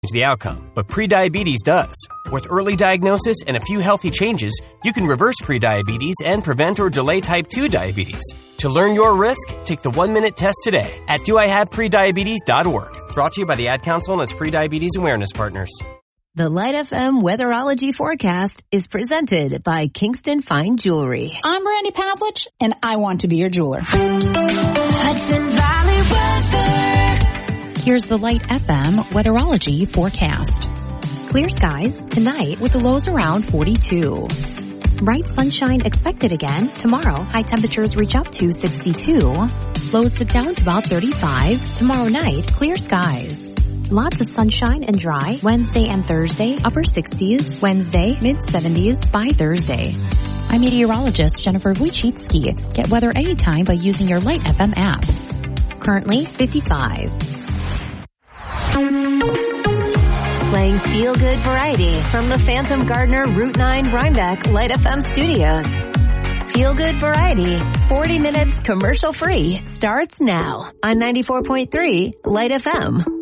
the outcome, but prediabetes does. With early diagnosis and a few healthy changes, you can reverse prediabetes and prevent or delay type 2 diabetes. To learn your risk, take the 1-minute test today at doihaveprediabetes.org. Brought to you by the Ad Council and its Prediabetes Awareness Partners. The Light FM Weatherology forecast is presented by Kingston Fine Jewelry. I'm Brandy Pavlich, and I want to be your jeweler. Hudson Valley weather. Here's the Light FM Weatherology forecast. Clear skies tonight with the lows around 42. Bright sunshine expected again tomorrow. High temperatures reach up to 62. Lows dip down to about 35. Tomorrow night, clear skies. Lots of sunshine and dry Wednesday and Thursday, upper 60s. Wednesday, mid-70s by Thursday. I'm meteorologist Jennifer Wojcicki. Get weather anytime by using your Light FM app. Currently 55. Playing feel-good variety from the Phantom Gardener Route 9 Rhinebeck Light FM studios. Feel-good variety, 40 minutes commercial-free, starts now on 94.3 Light FM.